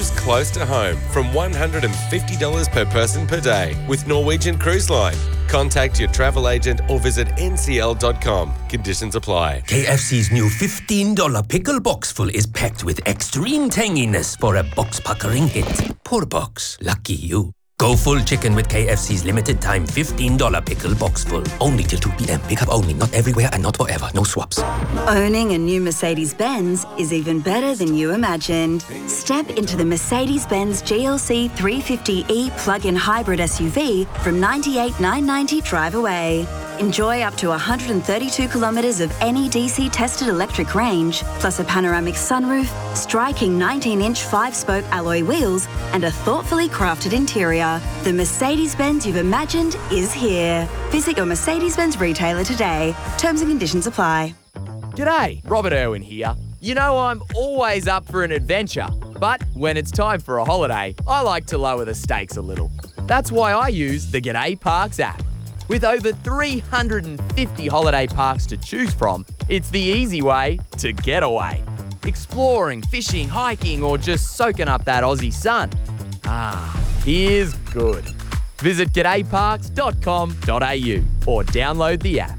cruise close to home from $150 per person per day with Norwegian Cruise Line. Contact your travel agent or visit ncl.com. Conditions apply. KFC's new $15 pickle box full is packed with extreme tanginess for a box-puckering hit. Poor box. Lucky you. Go full chicken with KFC's limited time $15 pickle box full. Only till 2 p.m. Pick up only. Not everywhere and not forever. No swaps. Owning a new Mercedes-Benz is even better than you imagined. Step into the Mercedes-Benz GLC 350e plug-in hybrid SUV from $98,990 drive away. Enjoy up to 132 kilometres of NEDC tested electric range, plus a panoramic sunroof, striking 19-inch 5-spoke alloy wheels, and a thoughtfully crafted interior. The Mercedes-Benz you've imagined is here. Visit your Mercedes-Benz retailer today. Terms and conditions apply. G'day, Robert Irwin here. You know I'm always up for an adventure, but when it's time for a holiday, I like to lower the stakes a little. That's why I use the G'day Parks app. With over 350 holiday parks to choose from, it's the easy way to get away. Exploring, fishing, hiking, or just soaking up that Aussie sun. Here's good. Visit g'dayparks.com.au or download the app.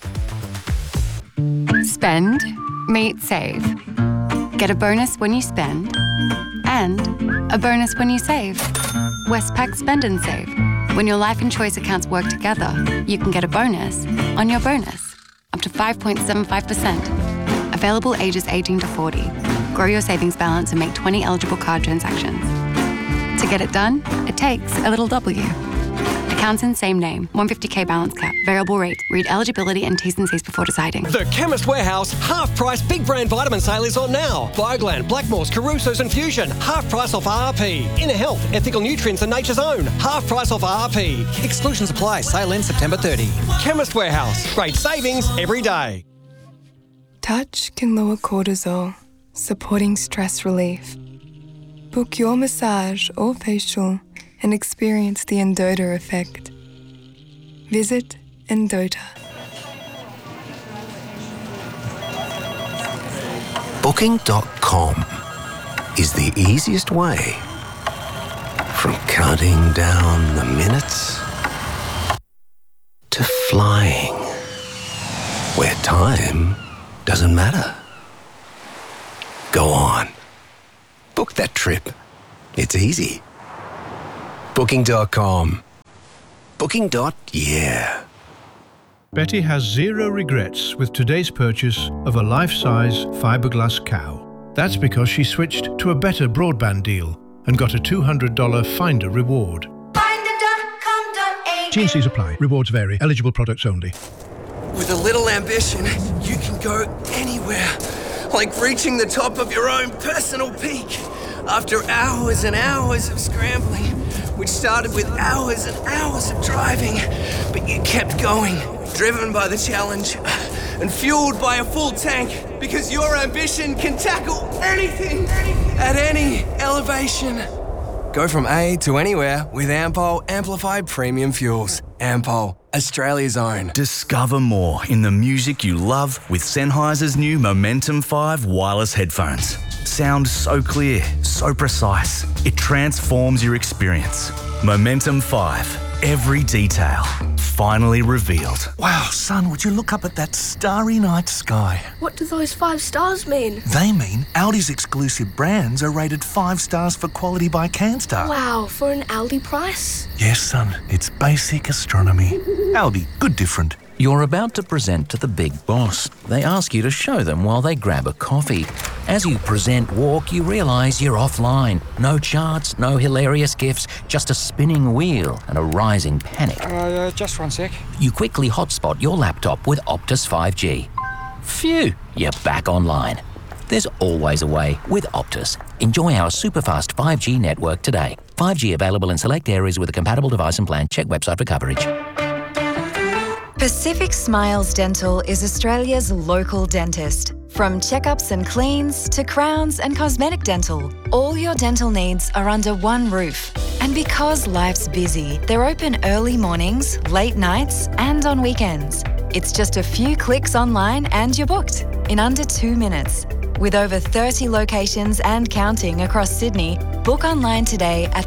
Spend, meet, save. Get a bonus when you spend and a bonus when you save. Westpac Spend and Save. When your life and choice accounts work together, you can get a bonus on your bonus, up to 5.75%. Available ages 18 to 40. Grow your savings balance and make 20 eligible card transactions. To get it done, it takes a little W. Accounts in same name, 150k balance cap, variable rate. Read eligibility and T's and C's before deciding. The Chemist Warehouse half-price big brand vitamin sale is on now. Biogland, Blackmore's, Caruso's and Fusion, half price off RRP. Inner Health, Ethical Nutrients and Nature's Own, half price off RRP. Exclusions apply. Sale ends September 30. Chemist Warehouse, great savings every day. Touch can lower cortisol, supporting stress relief. Book your massage or facial and experience the Endota effect. Visit Endota. Booking.com is the easiest way from counting down the minutes to flying, where time doesn't matter. Go on. Book that trip. It's easy. Booking.com. Booking.yeah. Betty has zero regrets with today's purchase of a life-size fiberglass cow. That's because she switched to a better broadband deal and got a $200 Finder reward. Finder.com.au. T&Cs apply. Rewards vary. Eligible products only. With a little ambition, you can go anywhere. Like reaching the top of your own personal peak. After hours and hours of scrambling, which started with hours and hours of driving, but you kept going, driven by the challenge and fueled by a full tank, because your ambition can tackle anything at any elevation. Go from A to anywhere with Ampol Amplified Premium Fuels. Ampol, Australia's own. Discover more in the music you love with Sennheiser's new Momentum 5 wireless headphones. Sound so clear, so precise. It transforms your experience. Momentum 5. Every detail finally revealed. Wow, son, would you look up at that starry night sky? What do those 5 stars mean? They mean Audi's exclusive brands are rated 5 stars for quality by CanStar. Wow, for an Aldi price? Yes, son, it's basic astronomy. Aldi, good different. You're about to present to the big boss. They ask you to show them while they grab a coffee. As you present walk, you realise you're offline. No charts, no hilarious gifs, just a spinning wheel and a rising panic. Just one sec. You quickly hotspot your laptop with Optus 5G. Phew, you're back online. There's always a way with Optus. Enjoy our superfast 5G network today. 5G available in select areas with a compatible device and plan. Check website for coverage. Pacific Smiles Dental is Australia's local dentist. From checkups and cleans to crowns and cosmetic dental, all your dental needs are under one roof. And because life's busy, they're open early mornings, late nights, and on weekends. It's just a few clicks online and you're booked in under 2 minutes. With over 30 locations and counting across Sydney, book online today at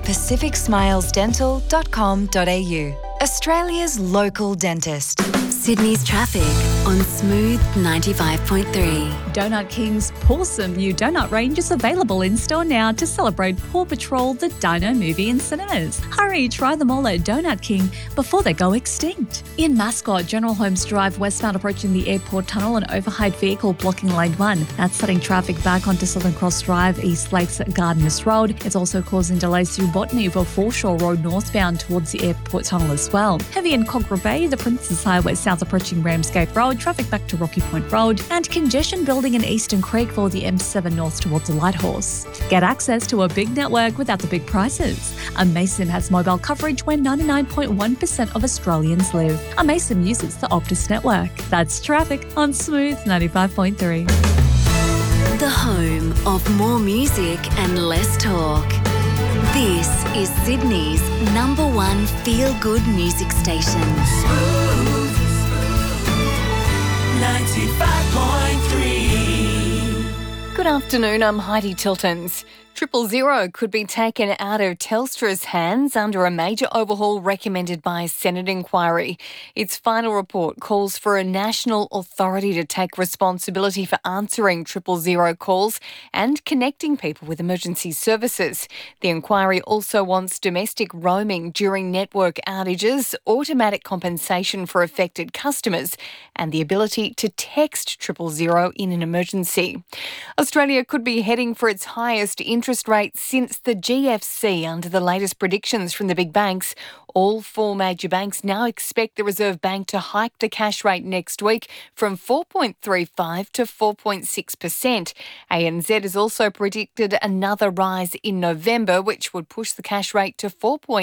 pacificsmilesdental.com.au. Australia's local dentist. Sydney's traffic on Smooth 95.3. Donut King's Pawsome new donut range is available in store now to celebrate Paw Patrol the Dino movie in cinemas. Hurry, try them all at Donut King before they go extinct. In Mascot, General Holmes Drive westbound approaching the airport tunnel, an overhyped vehicle blocking lane 1. That's setting traffic back onto Southern Cross Drive, East Lakes Gardeners Road. It's also causing delays through Botany for Foreshore Road northbound towards the airport tunnel as well. Heavy in Cogra Bay, the Princes Highway south approaching Ramsgate Road, traffic back to Rocky Point Road, and congestion building in Eastern Creek for the M7 north towards the Lighthorse. Get access to a big network without the big prices. A Mason has mobile coverage where 99.1% of Australians live. A Mason uses the Optus network. That's traffic on Smooth 95.3. The home of more music and less talk. This is Sydney's #1 feel-good music station. 95.3. Good afternoon, I'm Heidi Tiltons. 000 could be taken out of Telstra's hands under a major overhaul recommended by a Senate inquiry. Its final report calls for a national authority to take responsibility for answering 000 calls and connecting people with emergency services. The inquiry also wants domestic roaming during network outages, automatic compensation for affected customers, and the ability to text 000 in an emergency. Australia could be heading for its highest interest rate since the GFC under the latest predictions from the big banks. All 4 major banks now expect the Reserve Bank to hike the cash rate next week from 4.35 to 4.6%. ANZ has also predicted another rise in November, which would push the cash rate to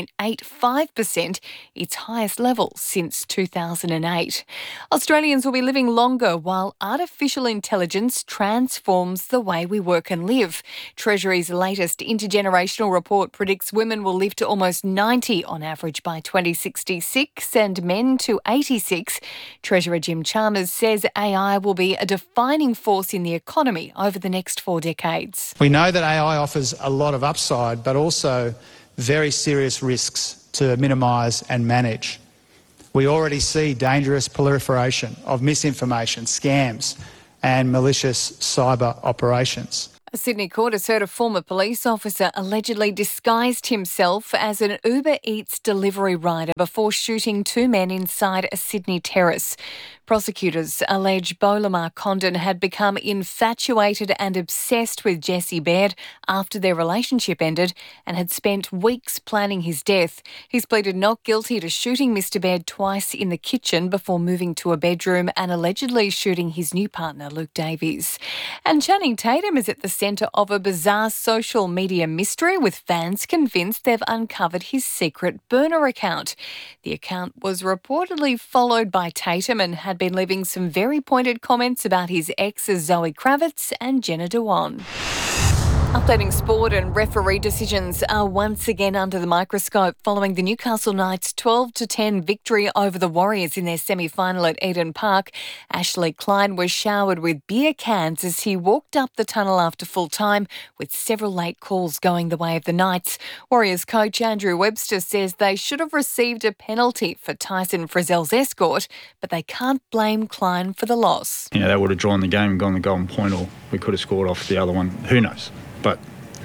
4.85%, its highest level since 2008. Australians will be living longer while artificial intelligence transforms the way we work and live. Treasury's latest intergenerational report predicts women will live to almost 90 on average by 2066 and men to 86. Treasurer Jim Chalmers says AI will be a defining force in the economy over the next 4 decades. We know that AI offers a lot of upside, but also very serious risks to minimise and manage. We already see dangerous proliferation of misinformation, scams and malicious cyber operations. A Sydney court has heard a former police officer allegedly disguised himself as an Uber Eats delivery rider before shooting 2 men inside a Sydney terrace. Prosecutors allege Bolamar Condon had become infatuated and obsessed with Jesse Baird after their relationship ended and had spent weeks planning his death. He's pleaded not guilty to shooting Mr Baird twice in the kitchen before moving to a bedroom and allegedly shooting his new partner, Luke Davies. And Channing Tatum is at the centre of a bizarre social media mystery, with fans convinced they've uncovered his secret burner account. The account was reportedly followed by Tatum and had been leaving some very pointed comments about his exes Zoe Kravitz and Jenna Dewan. Updating sport, and referee decisions are once again under the microscope following the Newcastle Knights' 12-10 victory over the Warriors in their semi-final at Eden Park. Ashley Klein was showered with beer cans as he walked up the tunnel after full time, with several late calls going the way of the Knights. Warriors coach Andrew Webster says they should have received a penalty for Tyson Frizzell's escort, but they can't blame Klein for the loss. You know, they would have drawn the game and gone the golden point, or we could have scored off the other one. Who knows? But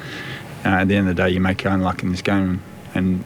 at the end of the day, you make your own luck in this game, and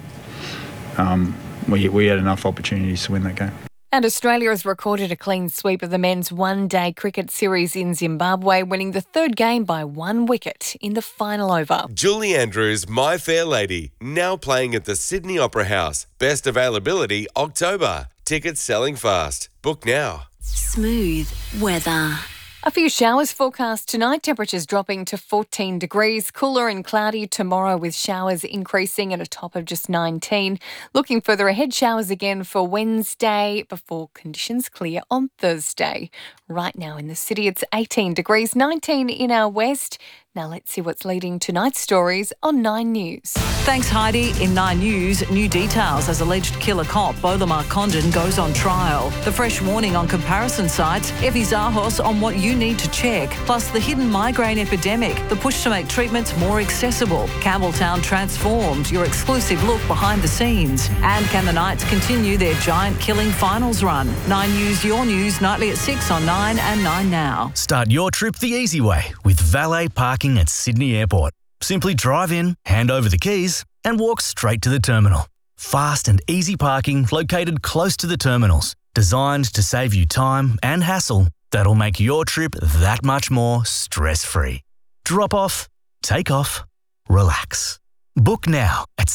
we had enough opportunities to win that game. And Australia has recorded a clean sweep of the men's one-day cricket series in Zimbabwe, winning the 3rd game by 1 wicket in the final over. Julie Andrews, My Fair Lady, now playing at the Sydney Opera House. Best availability October. Tickets selling fast. Book now. Smooth weather. A few showers forecast tonight, temperatures dropping to 14 degrees, cooler and cloudy tomorrow with showers increasing at a top of just 19. Looking further ahead, showers again for Wednesday before conditions clear on Thursday. Right now in the city, it's 18 degrees, 19 in our west. Now let's see what's leading tonight's stories on 9 News. Thanks, Heidi. In 9 News, new details as alleged killer cop Bolamar Condon goes on trial. The fresh warning on comparison sites, Effie Zahos on what you need to check, plus the hidden migraine epidemic, the push to make treatments more accessible. Campbelltown transformed, your exclusive look behind the scenes. And can the Knights continue their giant killing finals run? 9 News, your news, nightly at 6 on 9 and 9 Now. Start your trip the easy way with valet parking at Sydney Airport. Simply drive in, hand over the keys, and walk straight to the terminal. Fast and easy parking located close to the terminals, designed to save you time and hassle that'll make your trip that much more stress-free. Drop off, take off, relax. Book now at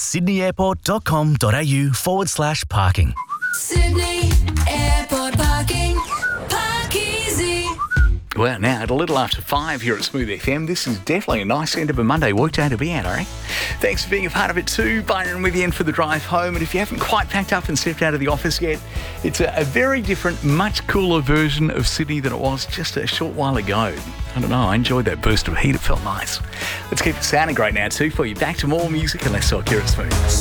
sydneyairport.com.au/parking. Sydney Airport Parking. Park easy. Well, now at a little after 5 here at Smooth FM, this is definitely a nice end of a Monday workday to be at, all right? Thanks for being a part of it too. Byron with you in for the drive home. And if you haven't quite packed up and stepped out of the office yet, it's a very different, much cooler version of Sydney than it was just a short while ago. I don't know, I enjoyed that burst of heat. It felt nice. Let's keep it sounding great now too for you. Back to more music and less talk here at Smooth.